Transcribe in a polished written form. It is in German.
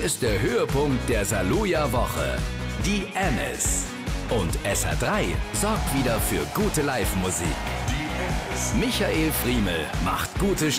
ist der Höhepunkt der Saluja-Woche. Die Amis. Und SR3 sorgt wieder für gute Live-Musik. Michael Friemel macht gute